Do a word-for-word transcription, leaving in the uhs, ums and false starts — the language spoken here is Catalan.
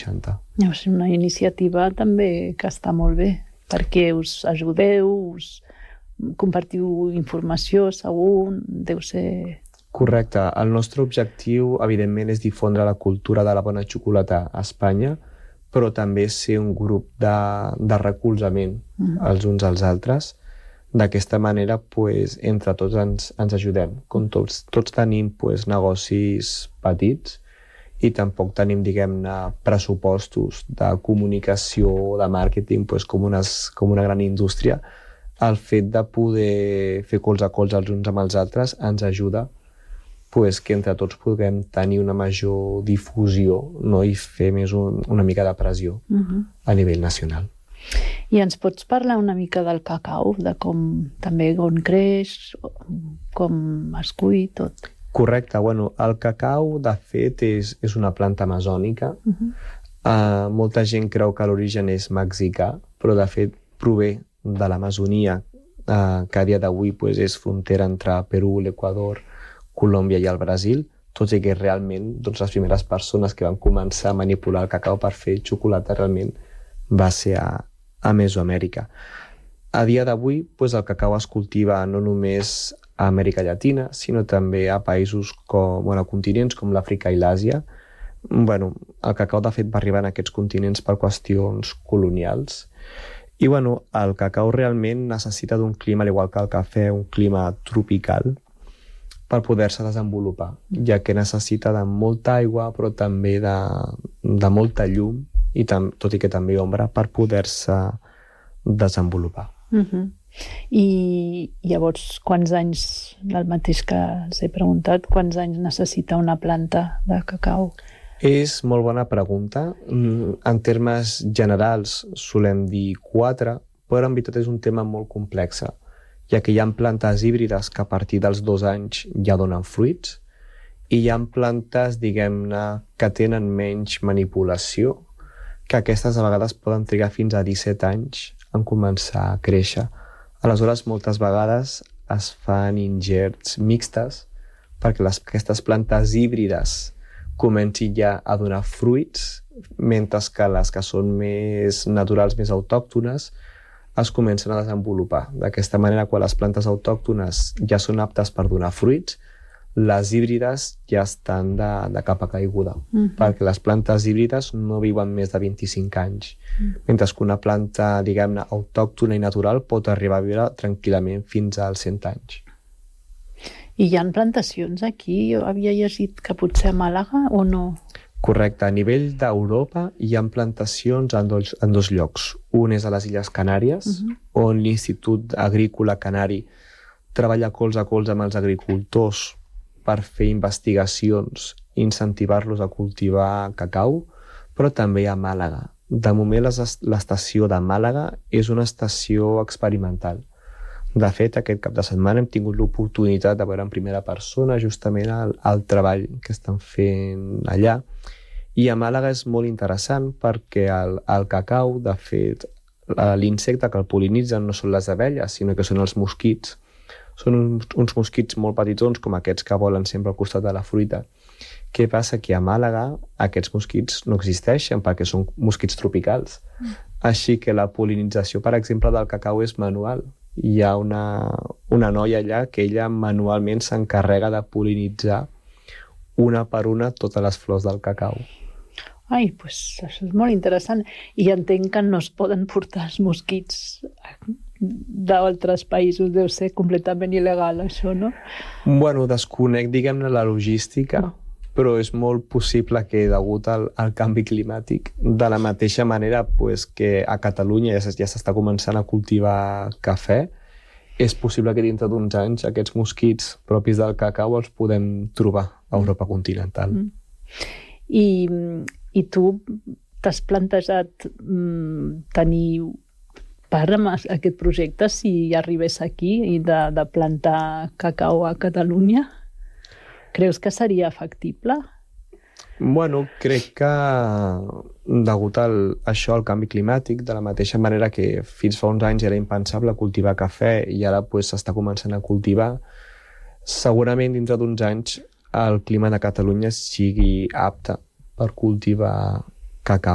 seixanta. És una iniciativa també que està molt bé, perquè us ajudeu, us compartiu informació, segur, deu ser... Correcte. El nostre objectiu, evidentment, és difondre la cultura de la bona xocolata a Espanya, però també ser un grup de, de recolzament mm. els uns als altres. D'aquesta manera, pues, entre tots ens, ens ajudem. Com tots, tots tenim pues, negocis petits i tampoc tenim, diguem-ne, pressupostos de comunicació o de màrqueting pues, com, unes, com una gran indústria. El fet de poder fer cols a cols els uns amb els altres ens ajuda pues, que entre tots puguem tenir una major difusió, no? I fer més un, una mica de pressió uh-huh. a nivell nacional. I ens pots parlar una mica del cacau, de com també on creix, com es cull, tot? Correcte. Bueno, el cacau, de fet, és, és una planta amazònica. Uh-huh. Uh, molta gent creu que l'origen és mexicà, però de fet prové de l'Amazonia, uh, que a dia d'avui pues, és frontera entre Perú, l'Equador, Colòmbia i el Brasil, tot i que realment doncs, les primeres persones que van començar a manipular el cacau per fer xocolata realment va ser a, a Mesoamèrica. A dia d'avui doncs, el cacau es cultiva no només a Amèrica Llatina, sinó també a països com, bueno, a continents com l'Àfrica i l'Àsia. Bueno, el cacau de fet va arribar en aquests continents per qüestions colonials. I bueno, el cacau realment necessita d'un clima, al igual que el cafè, un clima tropical, per poder-se desenvolupar, ja que necessita de molta aigua, però també de, de molta llum, i tam, tot i que també ombra, per poder-se desenvolupar. Uh-huh. I llavors, quants anys, el mateix que els he preguntat, quants anys necessita una planta de cacau? És molt bona pregunta. En termes generals solem dir quatre, però en veritat és un tema molt complex, ja que hi ha plantes híbrides que a partir dels dos anys ja donen fruits i hi ha plantes, diguem-ne, que tenen menys manipulació, que aquestes a vegades poden trigar fins a disset anys en començar a créixer. Aleshores, moltes vegades es fan ingerts mixtes perquè les, aquestes plantes híbrides comencin ja a donar fruits, mentre que les que són més naturals, més autòctones, es comencen a desenvolupar. D'aquesta manera, quan les plantes autòctones ja són aptes per donar fruits, les híbrides ja estan de, de capa caiguda, uh-huh. perquè les plantes híbrides no viuen més de vint-i-cinc anys, uh-huh. mentre que una planta, diguem-ne, autòctona i natural pot arribar a viure tranquil·lament fins als cent anys. I hi ha plantacions aquí? Jo havia llegit que potser a Màlaga o no? Correcte. A nivell d'Europa hi ha plantacions en dos, en dos llocs. Un és a les Illes Canàries, uh-huh. on l'Institut Agrícola Canari treballa colze a colze amb els agricultors per fer investigacions i incentivar-los a cultivar cacau, però també a Màlaga. De moment l'estació de Màlaga és una estació experimental. De fet, aquest cap de setmana hem tingut l'oportunitat de veure en primera persona justament el, el treball que estan fent allà. I a Màlaga és molt interessant perquè el, el cacau, de fet, l'insecte que el pol·linitzen no són les abelles, sinó que són els mosquits. Són uns, uns mosquits molt petitons, com aquests que volen sempre al costat de la fruita. Què passa? Que a Màlaga aquests mosquits no existeixen perquè són mosquits tropicals. Mm. Així que la pol·linització, per exemple, del cacau és manual. Hi ha una, una noia allà que ella manualment s'encarrega de pol·linitzar una per una totes les flors del cacau. Ai, doncs això és molt interessant. I entenc que no es poden portar els mosquits d'altres països, deu ser completament il·legal, això, no? Bueno, desconec, diguem-ne, la logística, no. Però és molt possible que, degut al, al canvi climàtic, de la mateixa manera pues, que a Catalunya ja, ja s'està començant a cultivar cafè, és possible que dintre d'uns anys aquests mosquits propis del cacau els podem trobar a Europa continental. Mm. I, i tu t'has plantejat mm, tenir part amb aquest projecte si arribés aquí i de, de plantar cacau a Catalunya? Creus que seria factible? Bueno, crec que degut a això, al canvi climàtic, de la mateixa manera que fins fa uns anys era impensable cultivar cafè i ara pues, s'està començant a cultivar, segurament dintre d'uns anys el clima de Catalunya sigui apte per cultivar cacau.